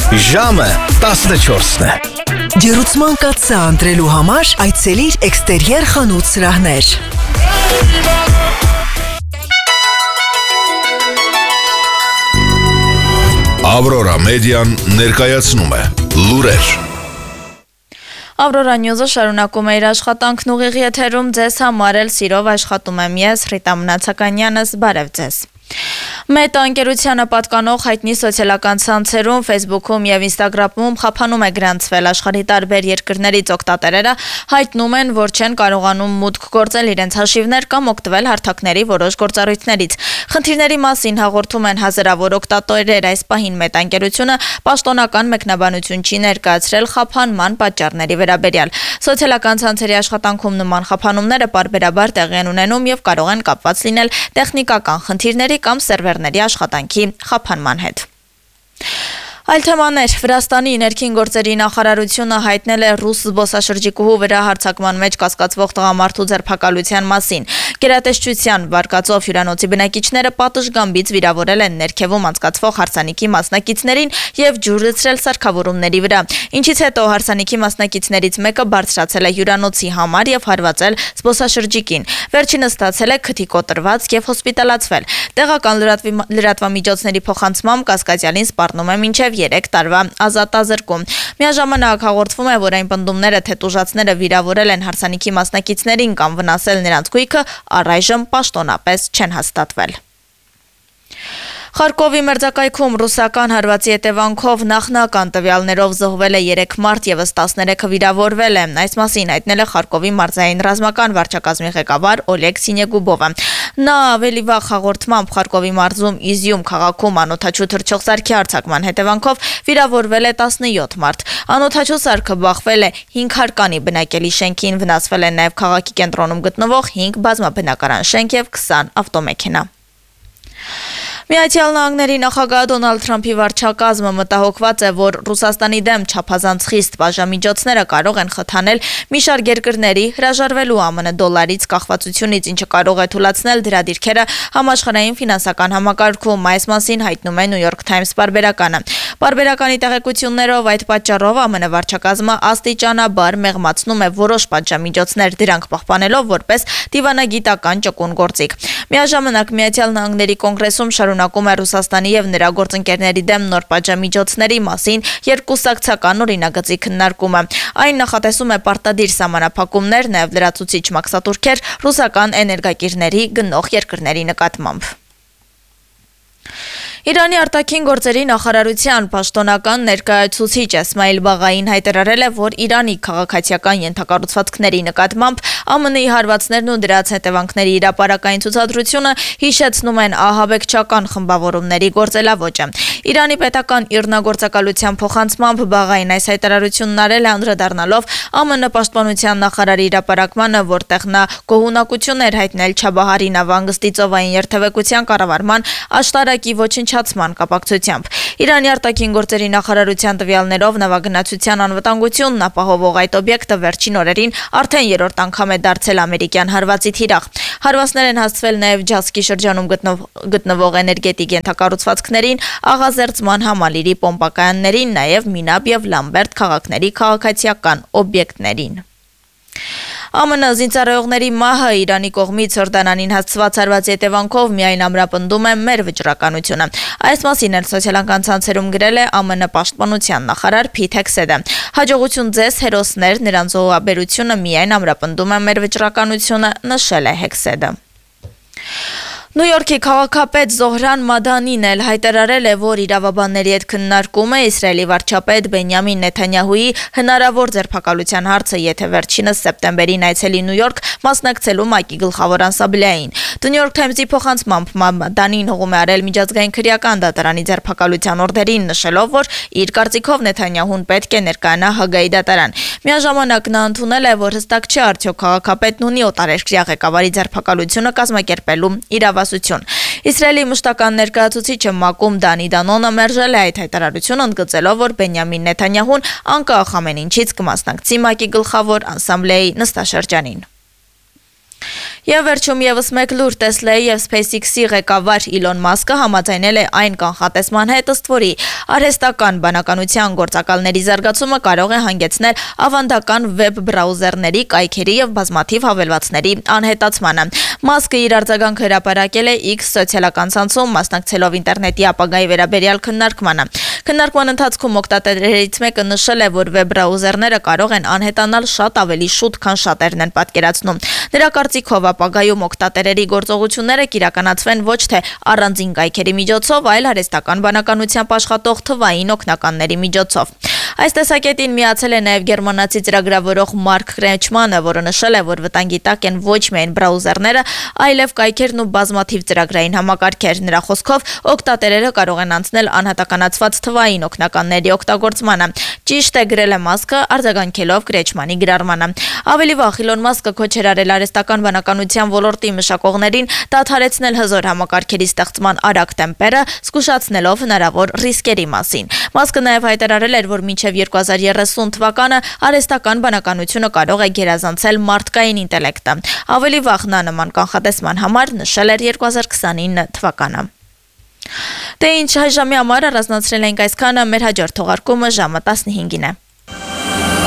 Ժամը 14-ն է։ Ջերուցման կաթսա ընտրելու համար այցելիր Էքստերիեր խանութ սրահներ։ Ավրորա մեդիան ներկայացնում է լուրեր։ Ավրորա Նյուզը շարունակում է իր աշխատանքն ուղիղ եթերում ձեզ համար էլ սիրով աշխատում եմ ես Ռիտա Մնացականյանս, բարև ձեզ։ Մետա ընկերությանը պատկանող հայտնի սոցիալական ցանցերում, Facebook-ում եւ Instagram-ում խափանում է գրանցվել աշխարհի տարբեր երկրներից օգտատերերը հայտնում են, որ չեն կարողանում մուտք գործել իրենց հաշիվներ կամ օգտվել հարթակների որոշ գործառույթներից։ Խնդիրների մասին հաղորդում են հազարավոր օգտատերեր, այս պահին Մետա ընկերությունը պաշտոնական մեկնաբանություն չի ներկայացրել խափանման պատճառների վերաբերյալ։ Սոցիալական ցանցերի աշխատանքում նման խափանումները պարբերաբար տեղի են ունենում եւ կարող են կապված լինել տեխնիկական խնդիրների կամ սերվերների աշխատանքի խափանման հետ։ Այլ թեմաներ, Վրաստանի ներքին գործերի նախարարությունը հայտնել է ռուս զբոսաշրջիկուհու վրա հարձակման մեջ կասկածվող տղամարդու ձերբակալության մասին։ Գերատեսչության վարկածով հյուրանոցի բնակիչները պատշգամբից վիրավորել են ներքևում անցկացվող հարսանիքի մասնակիցներին եւ ջուր լցրել սարքավորումների վրա։ Ինչից հետո հարսանիքի մասնակիցներից մեկը բարձրացել է հյուրանոցի համար եւ հարվածել զբոսաշրջիկին։ Վերջինը ստացել է քթի կոտրված եւ հոսպիտալացվել։ Տեղական լրատվամիջոցների փոխանցմամբ կասկածյալին սպառնում է մինչեւ 3 տարվա ազատազրկում։ Միաժամանակ հաղորդվում է, որ այն պնդումները, թե տուժածները վիրավորել են հարսանիքի մասնակիցներին կամ վնասել նրանց գույքը, առայժմ պաշտոնապես չեն հաստատվել։ Խարկովի մերձակայքում ռուսական հարվածի հետևանքով նախնական տվյալներով զոհվել է 3 մարդ եւս 13-ը վիրավորվել է։ Այս մասին հայտնել է Խարկովի մարզային ռազմական վարչակազմի ղեկավար Օլեգ Սինեգուբովը։ Նա ավելի վաղ հաղորդմամբ Խարկովի մարզում Իզյում քաղաքում անօդաչու թռչող սարքի արձակման հետևանքով վիրավորվել է 17 մարդ։ Անօդաչու սարքը բախվել է 5 հարկանի բնակելի շենքին, վնասվել է նաեւ քաղաքի կենտրոնում գտնվող 5 բազմաբնակարան շենք եւ 20 ավտոմեքենա։ Միացյալ Նահանգների նախագահ Դոնալդ Թրամփի վարչակազմը մտահոգված է, որ Ռուսաստանի դեմ չափազանց խիստ բաժամիջոցները կարող են խթանել մի շարք երկրների հրաժարվելու ԱՄՆ դոլարից կախվածությունից, ինչը կարող է թուլացնել դրա դիրքերը համաշխարհային ֆինանսական համակարգում։ Այս մասին հայտնում է New York Times պարբերականը։ Պարբերականի տեղեկություններով այդ պատճառով ԱՄՆ վարչակազմը աստիճանաբար մեղմացնում է որոշ պատժամիջոցներ, դրանք պահպանելով որպես դիվանագիտական ճկուն գործիք։ Միաժամանակ Միացյալ Նահանգների կոնգրեսում շարունակում է Ռուսաստանի եւ նրա գործընկերների դեմ նոր պատժամիջոցների մասին երկուսակցական օրինագծի քննարկումը։ Այն նախատեսում է պարտադիր սահմանափակումներ, նաեւ լրացուցիչ մաքսատուրքեր ռուսական էներգակիրների գնող երկրների նկատմամբ։ Իրանի արտաքին գործերի նախարարության պաշտոնական ներկայացուցիչ Էսմայիլ Բաղային հայտարարել է, որ Իրանի քաղաքացիական ենթակառուցվածքների նկատմամբ ԱՄՆ-ի հարվածներն ու դրանց հետևանքների հրապարակային ցուցադրությունը հիշեցնում են ահաբեկչական խմբավորումների գործելավոճը։ Իրանի պետական իրնագործակալության փոխանցմամբ Բաղային այս հայտարարությունն արել է անդրադառնալով ԱՄՆ պաշտպանության նախարարի հրապարակմանը, որտեղ նա գոհունակություն էր հայտնել Չաբահարի նավահանգստի ծովային երթևեկության կառավարման աշտարակի ոչնչացման կապակցությամբ։ Իրանի արտաքին գործերի նախարարության տվյալներով նավագնացության անվտանգությունն ապահովող այդ օբյեկտը վերջին օրերին արդեն երրորդ անգամ է դարձել ամերիկյան հարվածի թիրախ։ Հարվածներ են հասցվել նաև Ջասկի շրջանում գտնվող էներգետիկ ենթակառուցվածքներին, աղազերծման համալիրի պոմպակայաններին, նաև Մինաբ եւ Լամբերտ քաղաքների քաղաքացիական օբյեկտներին։ ԱՄՆ զինծառայողների մահը Իրանի կողմից Հորդանանին հասցված հարվածի հետևանքով միայն ամրապնդում է մեր վճռականությունը։ Այս մասին էլ սոցիալական ցանցերում գրել է ԱՄՆ պաշտպանության նախարար Փիթ Հեքսեթը։ Հաջողություն ձեզ հերոսներ, նրանց զոհաբերությունը միայն ամրապնդում է մեր վճռականությունը, նշել է Հեքսեթը։ Նյու Յորքի քաղաքապետ Զոհրան Մադանին էլ հայտարարել է, որ իրավաբանների հետ քննարկում է Իսրայելի վարչապետ Բենյամին Նեթանյահուի հնարավոր ձերբակալության հարցը, եթե վերջինս սեպտեմբերին այցելի Նյու Յորք մասնակցելու ՄԱԿ-ի գլխավոր անսամբլեային։ The New York Times-ի փոխանցմամբ Մադանին հողում է արել միջազգային քրեական դատարանի ձերբակալության օրդերին, նշելով, որ իր կարծիքով Նեթանյահուն պետք է ներկայանա Հագայի դատարան։ Միաժամանակ նա ընդունել է, որ հստակ չէ արդյոք քաղաքապետն ունի օտարերկրյա ղեկավարի ձերբակալությունը կազմակերպելու իրավասություն։ Իսրայելի մշտական ներկայացուցիչը ՄԱԿ-ում Դանի Դանոնը մերժել է այդ հայտարարությունը, ընդգծելով, որ Բենյամին Նեթանյահուն անկախ ամեն ինչից կմասնակցի ՄԱԿ-ի գլխավոր անսամբլեայի նստաշրջանին։ Եվ վերջում եւս մեկ լուր Tesla-ի եւ SpaceX-ի ղեկավար Իլոն Մասկը համաձայնել է այն կանխատեսման հետ, ըստ որի արհեստական բանականության գործակալների զարգացումը կարող է հանգեցնել ավանդական վեբ բրաուզերների, կայքերի եւ բազմաթիվ հավելվածների անհետացմանը։ Մասկը իր արձագանքը հրապարակել է X սոցիալական ցանցում, մասնակցելով ինտերնետի ապագայի վերաբերյալ քննարկմանը։ Քննարկման ընթացքում օգտատերերից մեկը նշել է, որ վեբ բրաուզերները կարող են անհետանալ շատ ավելի շուտ, քան շատերն են պատկերացնում։ Նրա կարծիքով ապագայում օգտատերերի գործողությունները կիրականացվեն ոչ թե առանձին կայքերի միջոցով, այլ արհեստական բանականությամբ աշխատող թվային օգնականների միջոցով։ Այս տեսակետին միացել է նաև գերմանացի ծրագրավորող Մարկ Կրեչմանը, որը նշել է, որ վտանգի տակ են ոչ միայն բրաուզերները, այլև կայքերն ու բազմաթիվ ծրագրային համակարգեր։ Նրա խոսքով օգտատերերը կարող են անցնել անհատականացված թվային օգնականների օգտագործմանը։ Ճիշտ է, գրել է Մասկը, արձագանքելով Կրեչմանի գրառմանը։ Ավելի վաղ Իլոն Մասկը քոչեր արել արհեստական բանականության ոլորտի մշակողներին դադարեցնել հզոր համակարգերի ստեղծման արագ տեմպերը, զգուշացնելով հնարավոր ռիսկերի մասին։ Մասկը նաև հայտարարել էր, որ մինչև 2030 թվականը արհեստական բանականությունը կարող է գերազանցել մարդկային ինտելեկտը։ Ավելի վաղ նա նման կանխատեսման համար նշել էր 2029 թվականը։ Դե ինչ, հայ ժամի համար առանձնացրել ենք այսքանը, մեր հաջորդ թողարկումը ժամը 15-ին է։